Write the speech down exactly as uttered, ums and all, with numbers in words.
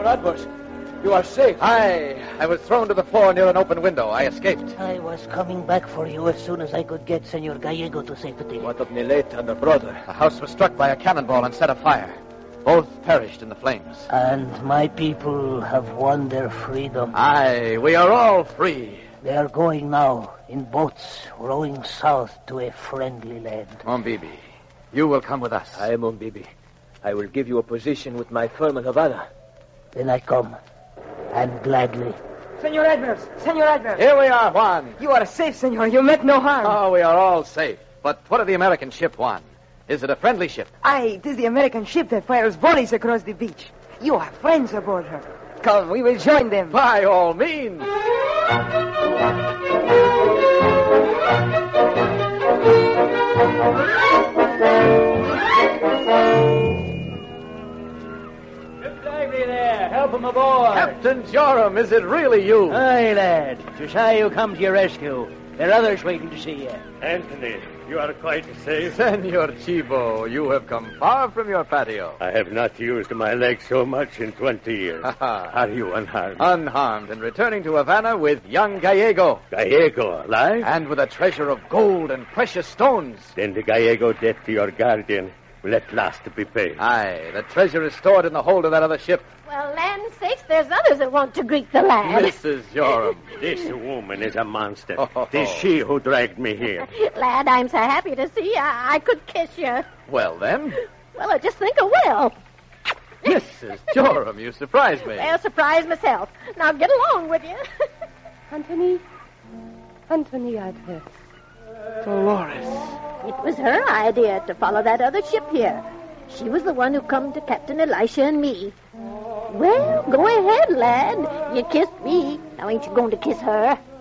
Advers, you are safe. I, I was thrown to the floor near an open window. I escaped. I was coming back for you as soon as I could get Senor Gallego to safety. What of Nileta and her brother? The house was struck by a cannonball and set afire. Both perished in the flames. And my people have won their freedom. Aye, we are all free. They are going now in boats rowing south to a friendly land. Mombibi, you will come with us. I am Mombibi. I will give you a position with my firm in Havana. Then I come, and gladly. Senor Advers, Senor Advers. Here we are, Juan. You are safe, senor. You met no harm. Oh, we are all safe. But what of the American ship, Juan? Is it a friendly ship? Aye, it is the American ship that fires volleys across the beach. You have friends aboard her. Come, we will join them. By all means. There, help him aboard. Captain Joram, is it really you? Aye, lad. Josiah come to your rescue. There are others waiting to see you. Anthony, you are quite safe. Senor Chivo, you have come far from your patio. I have not used my legs so much in twenty years. Are you unharmed? Unharmed and returning to Havana with young Gallego. Gallego alive? And with a treasure of gold and precious stones. Then the Gallego debt to your guardian will at last be paid. Aye, the treasure is stored in the hold of that other ship. Well, land's sakes, there's others that want to greet the lad. Missus Joram. This woman is a monster. Oh. It is she who dragged me here. Lad, I'm so happy to see you. I, I could kiss you. Well, then. Well, I just think I will. Missus Joram, you surprised me. Well, surprised myself. Now get along with you. Anthony. Anthony Advers. Dolores. It was her idea to follow that other ship here. She was the one who come to Captain Elisha and me. Well, go ahead, lad. You kissed me. Now ain't you going to kiss her?